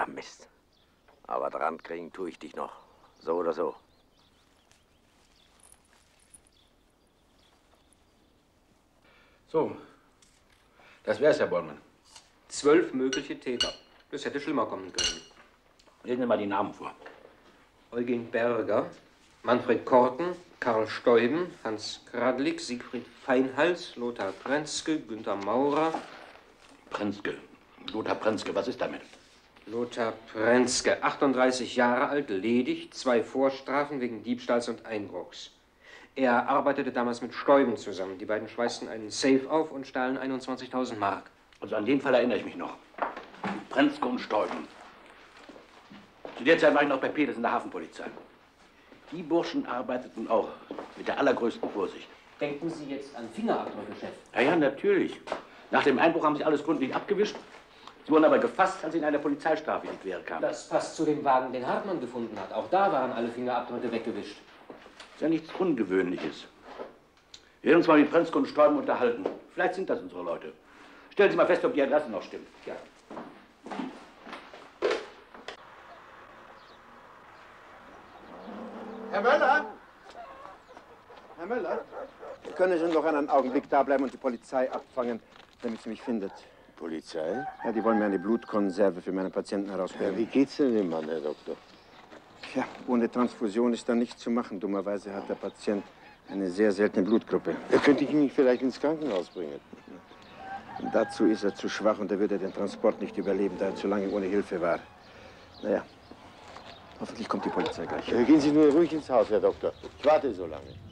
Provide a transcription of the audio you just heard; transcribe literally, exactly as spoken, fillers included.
Ja, Mist. Aber dran kriegen tue ich dich noch. So oder so. So. Das wär's, Herr Bollmann. Zwölf mögliche Täter. Das hätte schlimmer kommen können. Lesen Sie mal die Namen vor. Eugen Berger, Manfred Korten, Karl Steuben, Hans Kradlik, Siegfried Feinhals, Lothar Prenzke, Günther Maurer. Prenzke. Lothar Prenzke, was ist damit? Lothar Prenzke, achtunddreißig Jahre alt, ledig, zwei Vorstrafen wegen Diebstahls und Einbruchs. Er arbeitete damals mit Steuben zusammen. Die beiden schweißten einen Safe auf und stahlen einundzwanzigtausend Mark. Also an den Fall erinnere ich mich noch. Prenzke und Steuben. Zu der Zeit war ich noch bei Peters in der Hafenpolizei. Die Burschen arbeiteten auch mit der allergrößten Vorsicht. Denken Sie jetzt an Fingerabdrücke, Chef? Ja, ja, natürlich. Nach dem Einbruch haben sie alles gründlich abgewischt. Sie wurden aber gefasst, als sie in einer Polizeistrafe in die Quere kamen. Das passt zu dem Wagen, den Hartmann gefunden hat. Auch da waren alle Fingerabdrücke weggewischt. Ist ja nichts Ungewöhnliches. Wir werden uns mal mit Prenzke und Steuben unterhalten. Vielleicht sind das unsere Leute. Stellen Sie mal fest, ob die Adresse noch stimmt. Ja. Herr Möller! Herr Möller! Können Sie noch einen Augenblick da bleiben und die Polizei abfangen, damit sie mich findet? Polizei? Ja, die wollen mir eine Blutkonserve für meine Patienten herausbringen. Ja, wie geht's denn dem Mann, Herr Doktor? Tja, ohne Transfusion ist da nichts zu machen. Dummerweise hat der Patient eine sehr seltene Blutgruppe. Da könnte ich ihn vielleicht ins Krankenhaus bringen. Und dazu ist er zu schwach und er würde den Transport nicht überleben, da er zu lange ohne Hilfe war. Naja, hoffentlich kommt die Polizei gleich. Ja, gehen Sie nur ruhig ins Haus, Herr Doktor. Ich warte so lange.